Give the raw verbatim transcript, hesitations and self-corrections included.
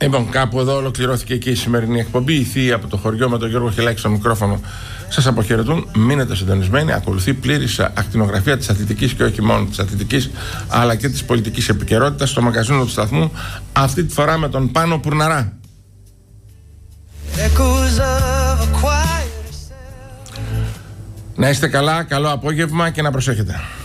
Λοιπόν, κάπου εδώ ολοκληρώθηκε και η σημερινή εκπομπή. Οι θείοι από το χωριό με τον Γιώργο Χιλάκη στο μικρόφωνο σας αποχαιρετούν. Μείνετε συντονισμένοι. Ακολουθεί πλήρης ακτινογραφία της αθλητικής και όχι μόνο της αθλητικής, αλλά και της πολιτικής επικαιρότητας στο μαγκαζίνο του σταθμού. Αυτή τη φορά με τον Πάνο Πουρναρά. Να είστε καλά, καλό απόγευμα και να προσέχετε.